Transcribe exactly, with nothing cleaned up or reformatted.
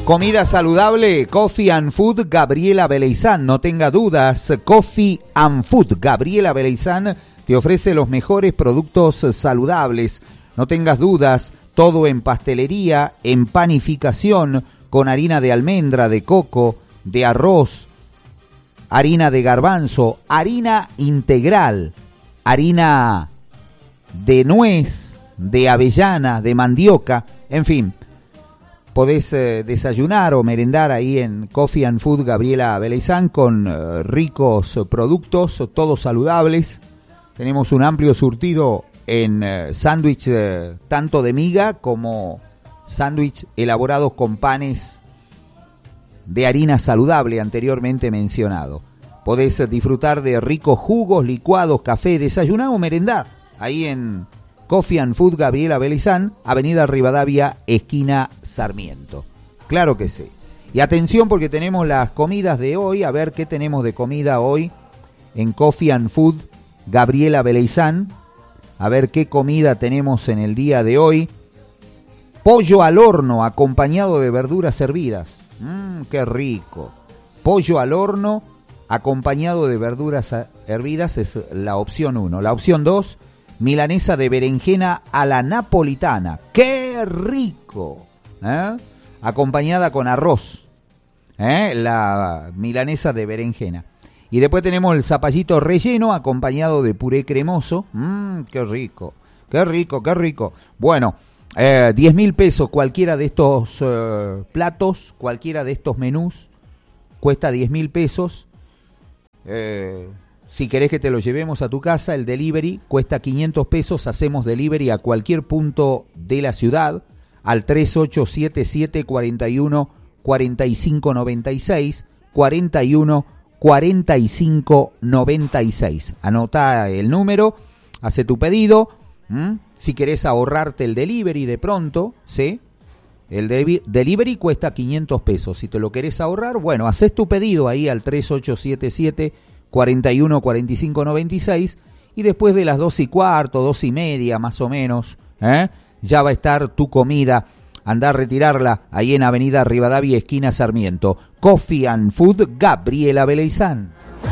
Comida saludable, Coffee and Food Gabriela Beleizán. No tenga dudas, Coffee and Food Gabriela Beleizán te ofrece los mejores productos saludables. No tengas dudas, todo en pastelería, en panificación, con harina de almendra, de coco, de arroz, harina de garbanzo, harina integral, harina de nuez, de avellana, de mandioca, en fin. Podés eh, desayunar o merendar ahí en Coffee and Food Gabriela Beleizán con eh, ricos productos, todos saludables. Tenemos un amplio surtido en eh, sándwich eh, tanto de miga como sándwich elaborados con panes de harina saludable anteriormente mencionado. Podés eh, disfrutar de ricos jugos, licuados, café, desayunar o merendar ahí en Coffee and Food Gabriela Beleizán, Avenida Rivadavia, esquina Sarmiento. Claro que sí. Y atención porque tenemos las comidas de hoy. A ver qué tenemos de comida hoy en Coffee and Food Gabriela Beleizán. A ver qué comida tenemos en el día de hoy. Pollo al horno acompañado de verduras hervidas. Mmm, qué rico. Pollo al horno acompañado de verduras hervidas es la opción uno. La opción dos, milanesa de berenjena a la napolitana. ¡Qué rico! ¿Eh? Acompañada con arroz. ¿Eh? La milanesa de berenjena. Y después tenemos el zapallito relleno acompañado de puré cremoso. ¡Mmm! ¡Qué rico! ¡Qué rico, qué rico! Bueno, eh, diez mil pesos cualquiera de estos eh, platos, cualquiera de estos menús. Cuesta diez mil pesos. Eh... Si querés que te lo llevemos a tu casa, el delivery cuesta quinientos pesos. Hacemos delivery a cualquier punto de la ciudad al tres ocho siete siete, cuatro uno, cuatro cinco nueve seis, cuarenta y uno, cuarenta y cinco noventa y seis. Anota el número, hace tu pedido. ¿Mm? Si querés ahorrarte el delivery de pronto, ¿sí? El de- delivery cuesta quinientos pesos. Si te lo querés ahorrar, bueno, haces tu pedido ahí al tres ocho siete siete, cuarenta y uno, cuarenta y cinco noventa y seis, y después de las dos y cuarto, dos y media más o menos, ¿eh? ya va a estar tu comida. Andá a retirarla ahí en Avenida Rivadavia, esquina Sarmiento. Coffee and Food Gabriela Beleizán.